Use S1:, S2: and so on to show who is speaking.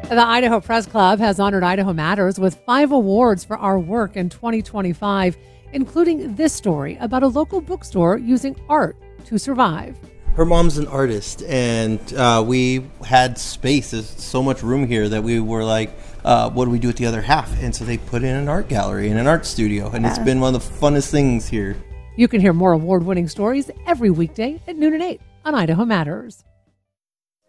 S1: The Idaho Press Club has honored Idaho Matters with 5 awards for our work in 2025, including this story about a local bookstore using art to survive.
S2: Her mom's an artist, and we had space. There's so much room here that we were like, what do we do with the other half? And so they put in an art gallery and an art studio, and It's been one of the funnest things here.
S1: You can hear more award-winning stories every weekday at noon and 8 on Idaho Matters.